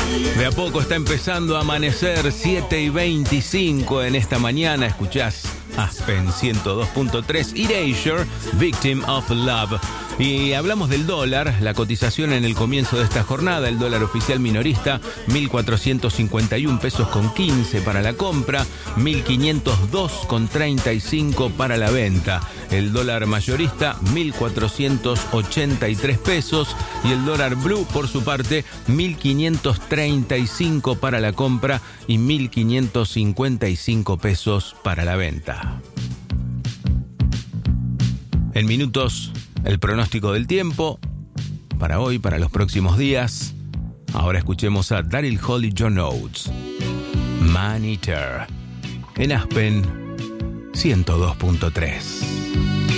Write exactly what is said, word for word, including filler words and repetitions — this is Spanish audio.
De a poco está empezando a amanecer, siete y veinticinco en esta mañana. Escuchás Aspen ciento dos punto tres, Erasure, Victim of Love. Y hablamos del dólar, la cotización en el comienzo de esta jornada. El dólar oficial minorista, mil cuatrocientos cincuenta y un pesos con quince para la compra, mil quinientos dos con treinta y cinco para la venta. El dólar mayorista, mil cuatrocientos ochenta y tres pesos. Y el dólar blue, por su parte, mil quinientos treinta y cinco para la compra y mil quinientos cincuenta y cinco pesos para la venta. En minutos, el pronóstico del tiempo para hoy, para los próximos días. Ahora escuchemos a Daryl Hall y John Oates. Man Eater. En Aspen ciento dos punto tres.